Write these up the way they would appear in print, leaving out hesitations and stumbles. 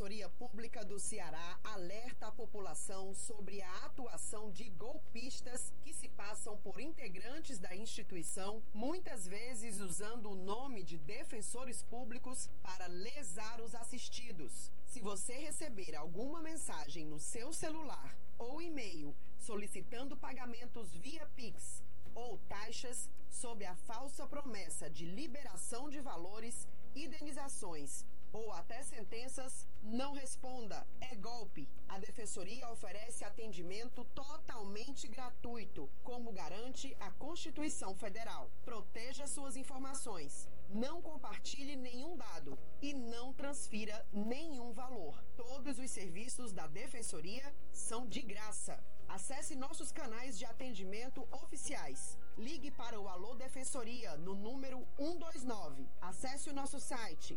Defensoria Pública do Ceará alerta a população sobre a atuação de golpistas que se passam por integrantes da instituição, muitas vezes usando o nome de defensores públicos para lesar os assistidos. Se você receber alguma mensagem no seu celular ou e-mail solicitando pagamentos via Pix ou taxas sob a falsa promessa de liberação de valores, indenizações ou até sentenças, não responda. É golpe. A Defensoria oferece atendimento totalmente gratuito, como garante a Constituição Federal. Proteja suas informações. Não compartilhe nenhum dado e não transfira nenhum valor. Todos os serviços da Defensoria são de graça. Acesse nossos canais de atendimento oficiais. Ligue para o Alô Defensoria no número 129. Acesse o nosso site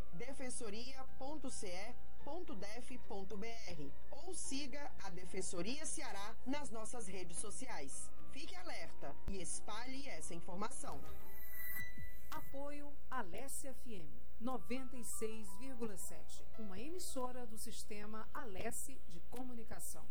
defensoria.ce.def.br ou siga a Defensoria Ceará nas nossas redes sociais. Fique alerta e espalhe essa informação. Apoio Alesse FM 96,7, uma emissora do sistema Alesse de Comunicação.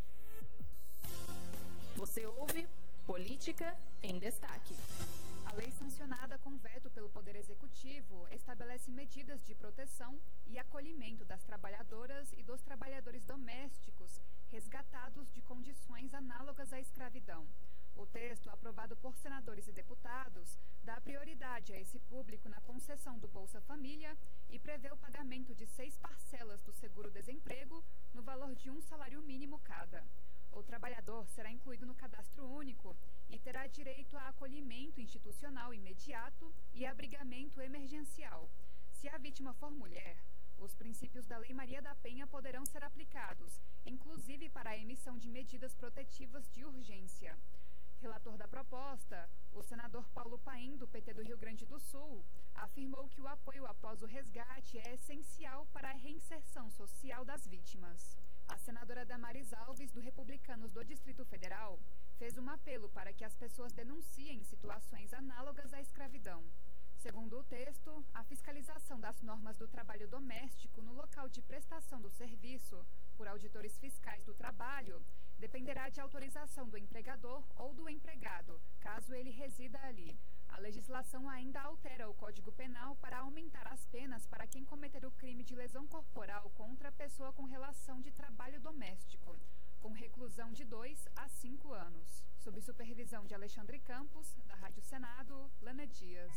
Você ouve Política em Destaque. A lei sancionada com veto pelo Poder Executivo estabelece medidas de proteção e acolhimento das trabalhadoras e dos trabalhadores domésticos resgatados de condições análogas à escravidão. O texto, aprovado por senadores e deputados, dá prioridade a esse público na concessão do Bolsa Família e prevê o pagamento de 6 parcelas do seguro-desemprego no valor de um salário mínimo cada. O trabalhador será incluído no cadastro único e terá direito a acolhimento institucional imediato e abrigamento emergencial. Se a vítima for mulher, os princípios da Lei Maria da Penha poderão ser aplicados, inclusive para a emissão de medidas protetivas de urgência. Relator da proposta, o senador Paulo Paim, do PT do Rio Grande do Sul, afirmou que o apoio após o resgate é essencial para a reinserção social das vítimas. A senadora Damares Alves, do Republicanos do Distrito Federal, fez um apelo para que as pessoas denunciem situações análogas à escravidão. Segundo o texto, a fiscalização das normas do trabalho doméstico no local de prestação do serviço por auditores fiscais do trabalho dependerá de autorização do empregador ou do empregado, caso ele resida ali. A legislação ainda altera o Código Penal para aumentar as penas para quem cometer o crime de lesão corporal contra a pessoa com relação de trabalho doméstico, com reclusão de 2 a 5 anos. Sob supervisão de Alexandre Campos, da Rádio Senado, Lana Dias.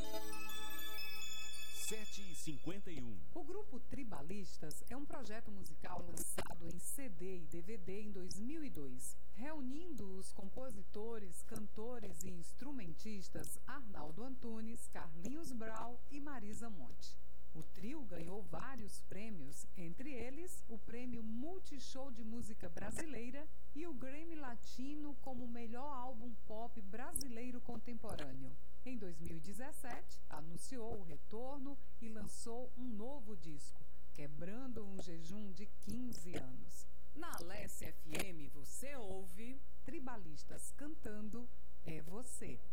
7h51. O grupo Tribalistas é um projeto musical lançado em CD e DVD em 2002, reunindo os compositores, cantores e instrumentistas Arnaldo Antunes, Carlinhos Brau e Marisa Monte. O trio ganhou vários prêmios, entre eles o Prêmio Multishow de Música Brasileira e o Grammy Latino como melhor álbum pop brasileiro contemporâneo. Em 2017, anunciou o retorno e lançou um novo disco, quebrando um jejum de 15 anos. Na Alesse FM você ouve Tribalistas cantando É Você.